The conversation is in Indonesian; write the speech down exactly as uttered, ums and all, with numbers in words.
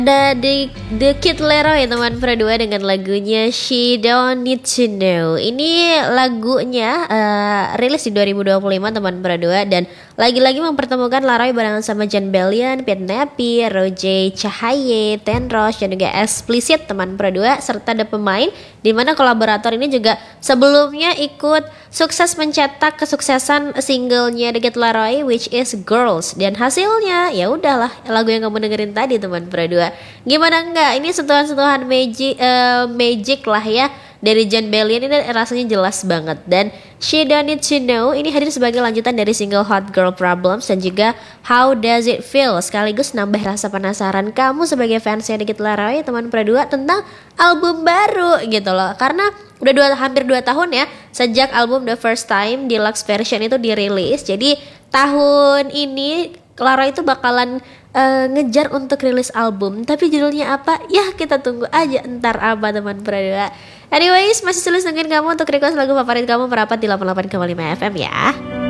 Ada The, The Kid Laroi teman berdua dengan lagunya She Don't Need To Know. Ini lagunya uh, rilis di dua ribu dua puluh lima teman berdua, dan lagi-lagi mempertemukan Laroi barengan sama Jon Bellion, Pete Nepi, Roger Cahaye, Ten Rose, dan juga Explicit teman berdua, serta ada pemain di mana kolaborator ini juga sebelumnya ikut sukses mencetak kesuksesan singlenya The Kid Laroi, which is Girls, dan hasilnya ya udahlah lagu yang kamu dengerin tadi teman berdua. Gimana enggak? Ini sentuhan-sentuhan magic, uh, magic lah ya dari Jon Bellion, ini rasanya jelas banget. Dan She Don't Need To Know ini hadir sebagai lanjutan dari single Hot Girl Problems dan juga How Does It Feel, sekaligus nambah rasa penasaran kamu sebagai fansnya The Kid Laroi teman berdua tentang album baru gitu loh. Karena udah dua, hampir dua tahun ya sejak album The First Time Deluxe Version itu dirilis. Jadi tahun ini Laroi itu bakalan uh, ngejar untuk rilis album, tapi judulnya apa? Ya kita tunggu aja entar apa teman berdua. Anyways, masih terus nungguin kamu untuk request lagu favorit kamu merapat di delapan puluh delapan koma lima F M ya.